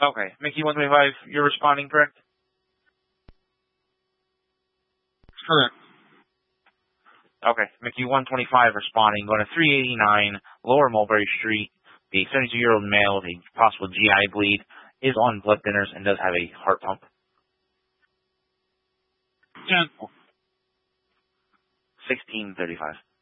Okay. Mickey 125, you're responding, correct? Correct. Okay. Mickey 125 responding, going to 389 Lower Mulberry Street. The 72-year-old male with a possible GI bleed is on blood thinners and does have a heart pump. 10. 1635.